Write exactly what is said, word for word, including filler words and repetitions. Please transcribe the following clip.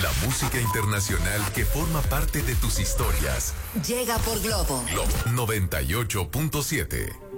La música internacional que forma parte de tus historias. Llega por Globo. Globo noventa y ocho punto siete.